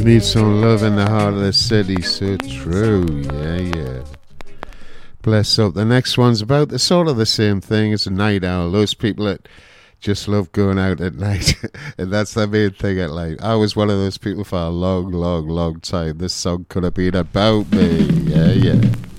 Need some love in the heart of the city, so true. Yeah. Bless up. The next one's about the sort of the same thing as a night owl. Those people that just love going out at night, and that's the main thing at night. I was one of those people for a long time. This song could have been about me. Yeah.